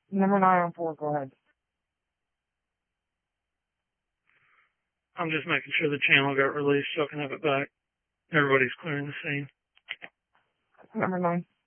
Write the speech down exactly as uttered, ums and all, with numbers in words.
Number nine on four, go ahead. I'm just making sure the channel got released so I can have it back. Everybody's clearing the scene. Number nine.